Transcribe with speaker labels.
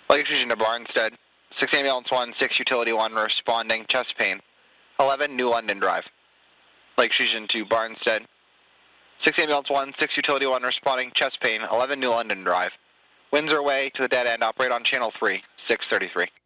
Speaker 1: Lake Fusion to Barnstead. 6 Ambulance 1, 6 Utility 1 responding, chest pain. 11 New London Drive. Lake Fusion to Barnstead. 6 Ambulance 1, 6 Utility 1 responding, chest pain. 11 New London Drive. Windsor Way to the dead end, operate on channel 3, 633.